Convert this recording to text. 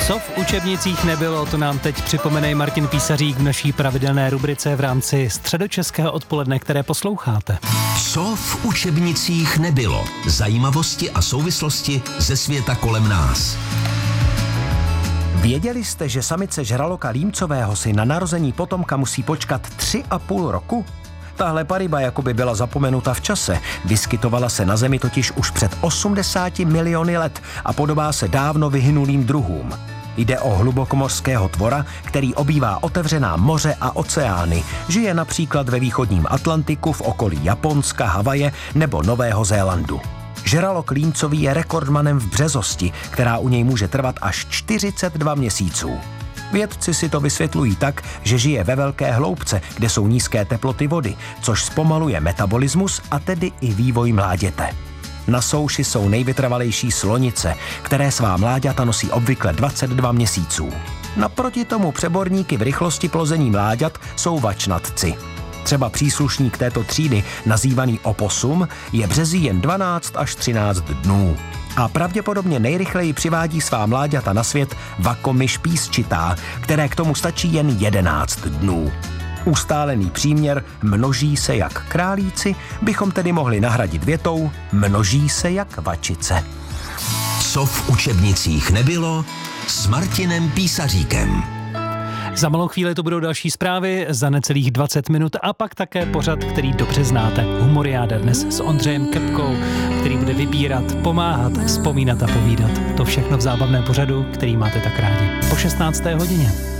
Co v učebnicích nebylo, to nám teď připomene Martin Písařík v naší pravidelné rubrice v rámci středočeského odpoledne, které posloucháte. Co v učebnicích nebylo? Zajímavosti a souvislosti ze světa kolem nás. Věděli jste, že samice žraloka límcového si na narození potomka musí počkat 3,5 roku? Tahle paryba jakoby byla zapomenuta v čase. Vyskytovala se na Zemi totiž už před 80 miliony let a podobá se dávno vyhynulým druhům. Jde o hlubokomorského tvora, který obývá otevřená moře a oceány. Žije například ve východním Atlantiku v okolí Japonska, Havaje nebo Nového Zélandu. Žralok límcový je rekordmanem v březosti, která u něj může trvat až 42 měsíců. Vědci si to vysvětlují tak, že žije ve velké hloubce, kde jsou nízké teploty vody, což zpomaluje metabolismus a tedy i vývoj mláděte. Na souši jsou nejvytrvalejší slonice, které svá mláďata nosí obvykle 22 měsíců. Naproti tomu přeborníky v rychlosti plození mláďat jsou vačnatci. Třeba příslušník této třídy, nazývaný oposum, je březí jen 12 až 13 dnů. A pravděpodobně nejrychleji přivádí svá mláďata na svět vakomyš písčitá, které k tomu stačí jen 11 dnů. Ustálený příměr množí se jak králíci bychom tedy mohli nahradit větou množí se jak vačice. Co v učebnicích nebylo s Martinem Písaříkem. Za malou chvíli to budou další zprávy, za necelých 20 minut a pak také pořad, který dobře znáte. Humoriáda dnes s Ondřejem Kepkou, který bude vybírat, pomáhat, vzpomínat a povídat. To všechno v zábavném pořadu, který máte tak rádi. Po 16. hodině.